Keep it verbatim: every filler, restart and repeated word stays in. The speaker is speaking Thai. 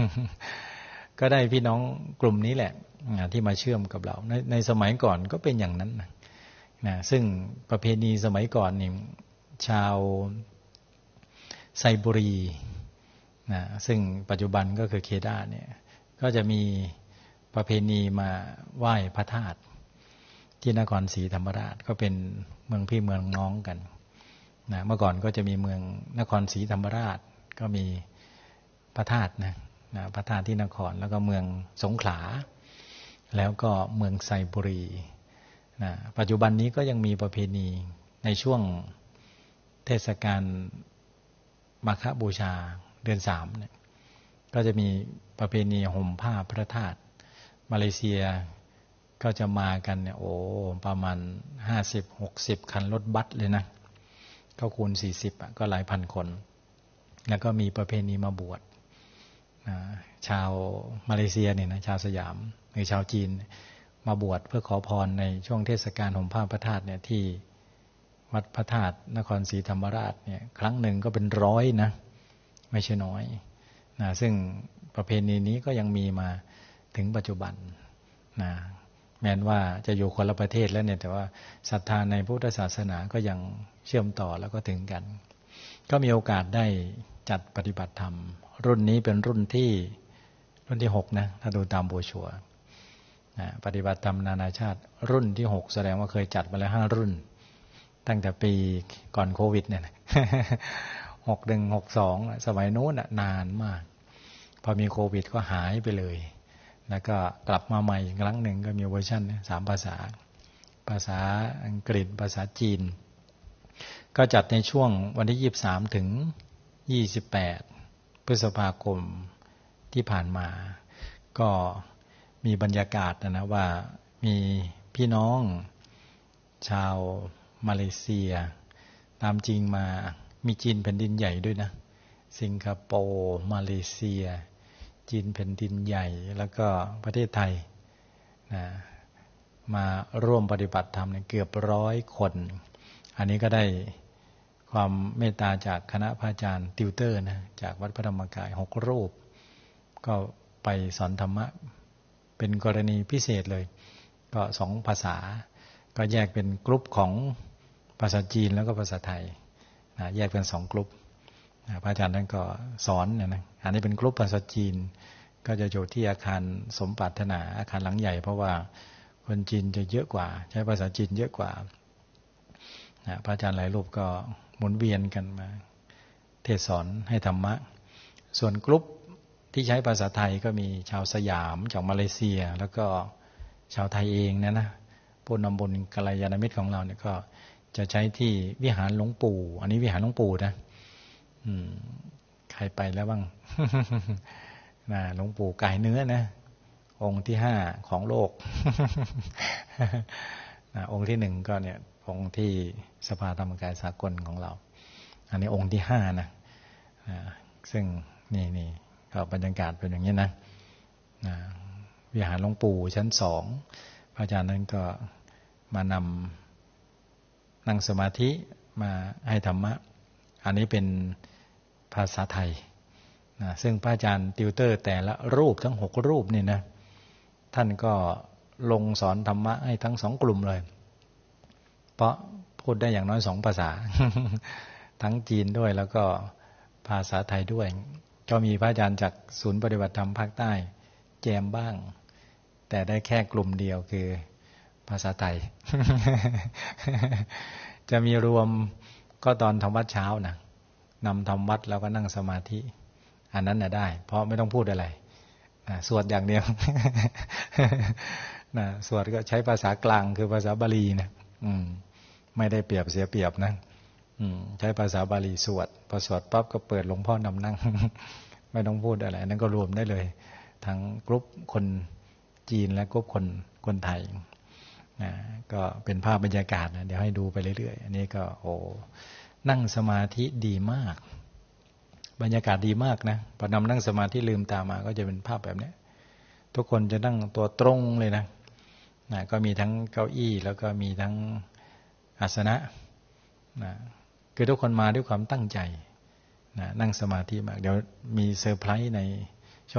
ก็ได้พี่น้องกลุ่มนี้แหละที่มาเชื่อมกับเราในในสมัยก่อนก็เป็นอย่างนั้นนะนะซึ่งประเพณีสมัยก่อนนี่ชาวไซบุรีนะซึ่งปัจจุบันก็คือเคดาเนี่ยก็จะมีประเพณีมาไหว้พระธาตุที่นครศรีธรรมราชก็เป็นเมืองพี่เมืองน้องกันนะเมื่อก่อนก็จะมีเมืองนครศรีธรรมราชก็มีพระธาตุนะนะพระธาตุที่นครแล้วก็เมืองสงขลาแล้วก็เมืองไซบุรีนะปัจจุบันนี้ก็ยังมีประเพณีในช่วงเทศกาลมาฆบูชาเดือนสามเนี่ยก็จะมีประเพณีห่มผ้าพระธาตุมาเลเซียก็จะมากันเนี่ยโอ้ประมาณห้าสิบ หกสิบคันรถบัสเลยนะก็คูณสี่สิบอ่ะก็หลายพันคนแล้วก็มีประเพณีมาบวชชาวมาเลเซียเนี่ยนะชาวสยามหรือชาวจีนมาบวชเพื่อขอพรในช่วงเทศกาลห่มผ้าพระธาตุเนี่ยที่วัดพระธาตุนครศรีธรรมราชเนี่ยครั้งหนึ่งก็เป็นร้อยนะไม่ใช่น้อยนะซึ่งประเพณีนี้ก็ยังมีมาถึงปัจจุบันนะแม้ว่าจะอยู่คนละประเทศแล้วเนี่ยแต่ว่าศรัทธาในพุทธศาสนาก็ยังเชื่อมต่อแล้วก็ถึงกันก็มีโอกาสได้จัดปฏิบัติธรรมรุ่นนี้เป็นรุ่นที่รุ่นที่หกนะถ้าดูตามโบรชัวร์นะปฏิบัติธรรมนานาชาติรุ่นที่หกแสดงว่าเคยจัดมาแล้วห้ารุ่นตั้งแต่ปีก่อนโควิดเนี่ยหกหนึ่งหกสองสมัยโน้นนานมากพอมีโควิดก็หายไปเลยแล้วก็กลับมาใหม่อีกครั้งหนึ่งก็มีเวอร์ชันสามภาษาภาษาอังกฤษภาษาจีนก็จัดในช่วงวันที่ยี่สิบสามถึงยี่สิบแปดพฤษภาคมที่ผ่านมาก็มีบรรยากาศนะนะว่ามีพี่น้องชาวมาเลเซียตามจริงมามีจีนแผ่นดินใหญ่ด้วยนะสิงคโปร์มาเลเซียจีนแผ่นดินใหญ่แล้วก็ประเทศไทยนะมาร่วมปฏิบัติธรรมเกือบร้อยคนอันนี้ก็ได้ความเมตตาจากคณะพระอาจารย์ติวเตอร์นะจากวัดพระธรรมกายหกรูปก็ไปสอนธรรมะเป็นกรณีพิเศษเลยก็สองภาษาก็แยกเป็นกลุ่มของภาษาจีนแล้วก็ภาษาไทยนะแยกเป็นสองกลุ่มนะพระอาจารย์ท่านก็สอนเนี่ยนะอันนี้เป็นกลุ่มภาษาจีนก็จะอยู่ที่อาคารสมปรารถนาอาคารหลังใหญ่เพราะว่าคนจีนจะเยอะกว่าใช้ภาษาจีนเยอะกว่านะพระอาจารย์หลายรูปก็หมุนเวียนกันมาเทศสอนให้ธรรมะส่วนกลุ่มที่ใช้ภาษาไทยก็มีชาวสยามจากมาเลเซียแล้วก็ชาวไทยเองนะนะผู้นำบุญกัลยาณมิตรของเราเนี่ยก็จะใช้ที่วิหารหลวงปู่อันนี้วิหารหลวงปู่นะอืมใครไปแล้วบ้าง นะหลวงปู่กายเนื้อนะองค์ที่ห้าของโลก นะองค์ที่หนึ่งก็เนี่ยองค์ที่สภาธรรมกายสากลของเราอันนี้องค์ที่ห้านะนะซึ่งนี่นี่ก็บรรยากาศเป็นอย่างนี้นะนะวิหารหลวงปู่ชั้นสองพระอาจารย์นั้นก็มานำนั่งสมาธิมาให้ธรรมะอันนี้เป็นภาษาไทยนะซึ่งพระอาจารย์ติวเตอร์แต่ละรูปทั้งหกรูปนี่นะท่านก็ลงสอนธรรมะให้ทั้งสองกลุ่มเลยเพราะพูดได้อย่างน้อยสองภาษา ทั้งจีนด้วยแล้วก็ภาษาไทยด้วยก็มีพระอาจารย์จากศูนย์ปฏิบัติธรรมภาคใต้แจมบ้างแต่ได้แค่กลุ่มเดียวคือภาษาไทย จะมีรวมก็ตอนทำวัดเช้านะนำทำวัดแล้วก็นั่งสมาธิอันนั้นน่ะได้เพราะไม่ต้องพูดอะไรนะสวดอย่างเดียว นะสวดก็ใช้ภาษากลางคือภาษาบาลีนะอืมไม่ได้เปรียบเสียเปรียบนะอืมใช้ภาษาบาลีสวดพอสวดปั๊บก็เปิดหลวงพ่อนำนั่ง ไม่ต้องพูดอะไรนั้นก็รวมได้เลยทั้งกลุ่มคนจีนและกลุ่มคนคนไทยนะก็เป็นภาพบรรยากาศนะเดี๋ยวให้ดูไปเรื่อยๆอันนี้ก็โอ้นั่งสมาธิดีมากบรรยากาศดีมากนะพอนำนั่งสมาธิลืมตามาก็จะเป็นภาพแบบนี้ทุกคนจะนั่งตัวตรงเลยนะนะก็มีทั้งเก้าอี้แล้วก็มีทั้งอาสนะนะคือทุกคนมาด้วยความตั้งใจนะนั่งสมาธิมากเดี๋ยวมีเซอร์ไพรส์ใน